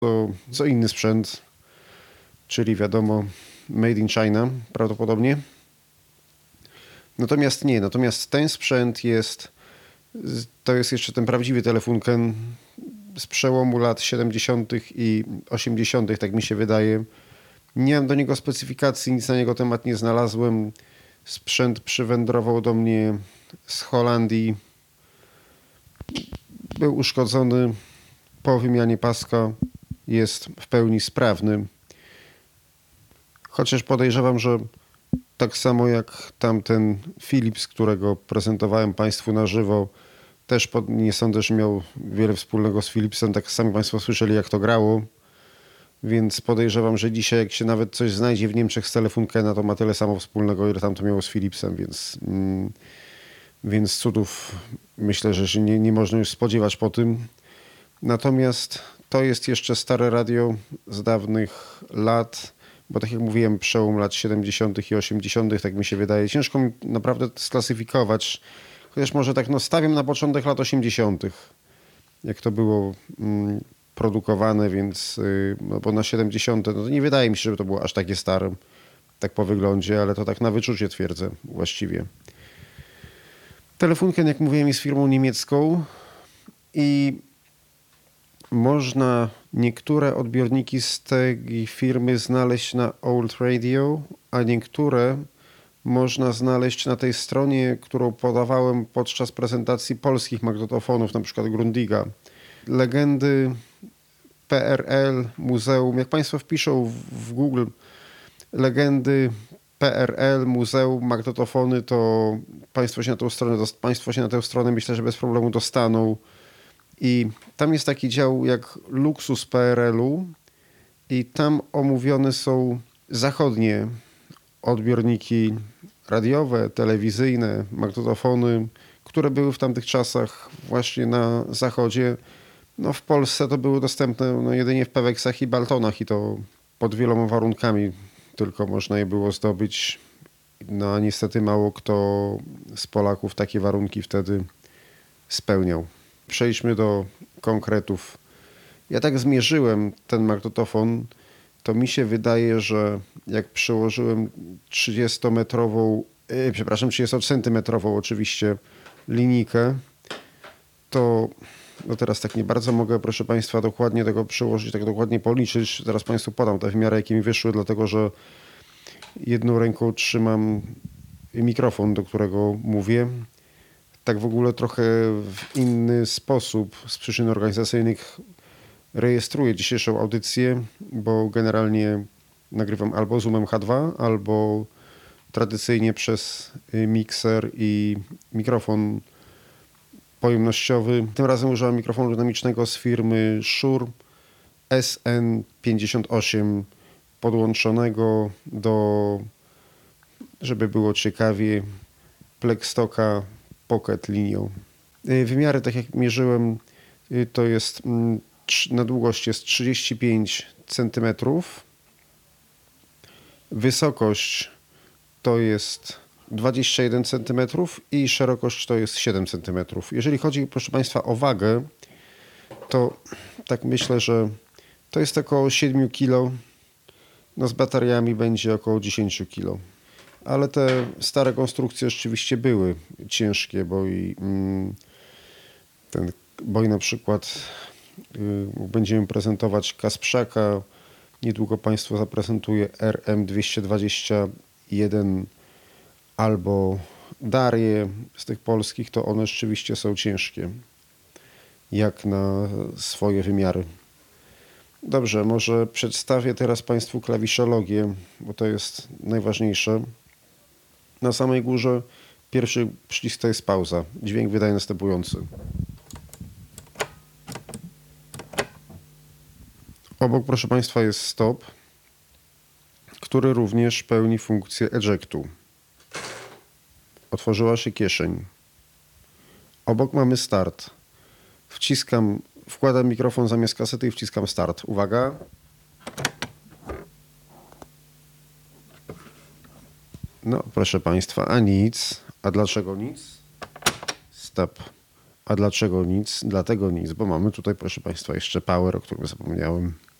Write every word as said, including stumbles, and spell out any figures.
to co inny sprzęt, czyli wiadomo made in China prawdopodobnie. Natomiast nie, natomiast ten sprzęt jest, to jest jeszcze ten prawdziwy Telefunken z przełomu lat siedemdziesiątych i osiemdziesiątych, tak mi się wydaje. Nie mam do niego specyfikacji, nic na jego temat nie znalazłem. Sprzęt przywędrował do mnie z Holandii. Był uszkodzony po wymianie paska. Jest w pełni sprawny. Chociaż podejrzewam, że tak samo jak tamten Philips, którego prezentowałem Państwu na żywo, też pod, nie sądzę, że miał wiele wspólnego z Philipsem. Tak sami Państwo słyszeli, jak to grało. Więc podejrzewam, że dzisiaj jak się nawet coś znajdzie w Niemczech z Telefunkena, to ma tyle samo wspólnego, ile tam to miało z Philipsem, więc, mm, więc cudów myślę, że się nie, nie można już spodziewać po tym. Natomiast to jest jeszcze stare radio z dawnych lat, bo tak jak mówiłem, przełom lat siedemdziesiątych i osiemdziesiątych, tak mi się wydaje. Ciężko mi naprawdę sklasyfikować, chociaż może tak no, stawiam na początek lat osiemdziesiątych, jak to było mm, produkowane, więc no bo na siedemdziesiąte, no to nie wydaje mi się, żeby to było aż takie stare, tak po wyglądzie, ale to tak na wyczucie twierdzę właściwie. Telefunken, jak mówiłem, jest firmą niemiecką i można niektóre odbiorniki z tej firmy znaleźć na Old Radio, a niektóre można znaleźć na tej stronie, którą podawałem podczas prezentacji polskich magnetofonów, na przykład Grundiga. Legendy P R L, muzeum. Jak Państwo wpiszą w Google legendy P R L, muzeum, magnetofony, to Państwo się na tę stronę, Państwo się na tę stronę myślę, że bez problemu dostaną. I tam jest taki dział jak luksus P R L-u i tam omówione są zachodnie odbiorniki radiowe, telewizyjne, magnetofony, które były w tamtych czasach właśnie na zachodzie. No w Polsce to były dostępne no jedynie w Peweksach i Baltonach i to pod wieloma warunkami tylko można je było zdobyć. No a niestety mało kto z Polaków takie warunki wtedy spełniał. Przejdźmy do konkretów. Ja tak zmierzyłem ten magnetofon, to mi się wydaje, że jak przełożyłem trzydziestometrową, yy, przepraszam, trzydziestocentymetrową oczywiście linijkę, to no teraz tak nie bardzo mogę, proszę Państwa, dokładnie tego przełożyć, tak dokładnie policzyć. Zaraz Państwu podam te wymiary, jakie mi wyszły, dlatego że jedną ręką trzymam mikrofon, do którego mówię. Tak w ogóle trochę w inny sposób z przyczyn organizacyjnych rejestruję dzisiejszą audycję, bo generalnie nagrywam albo Zoomem H dwa, albo tradycyjnie przez mikser i mikrofon pojemnościowy. Tym razem użyłem mikrofonu dynamicznego z firmy Shure S N pięćdziesiąt osiem podłączonego do, żeby było ciekawie, Plexstocka Pocket linią. Wymiary, tak jak mierzyłem, to jest na długość jest trzydzieści pięć centymetrów. Wysokość to jest dwadzieścia jeden centymetrów i szerokość to jest siedem centymetrów. Jeżeli chodzi, proszę Państwa, o wagę, to tak myślę, że to jest około siedem kilo. No z bateriami będzie około dziesięć kilo. Ale te stare konstrukcje rzeczywiście były ciężkie, bo i, ten, bo i na przykład y, będziemy prezentować Kasprzaka. Niedługo Państwu zaprezentuję R M dwieście dwadzieścia jeden albo Darię z tych polskich, to one rzeczywiście są ciężkie, jak na swoje wymiary. Dobrze, może przedstawię teraz Państwu klawiszologię, bo to jest najważniejsze. Na samej górze pierwszy przycisk to jest pauza. Dźwięk wydaje następujący. Obok, proszę Państwa, jest stop, który również pełni funkcję ejectu. Otworzyła się kieszeń. Obok mamy start. Wciskam, wkładam mikrofon zamiast kasety i wciskam start. Uwaga. No, proszę Państwa, a nic. A dlaczego nic? Stop. A dlaczego nic? Dlatego nic, bo mamy tutaj, proszę Państwa, jeszcze Power, o którym zapomniałem.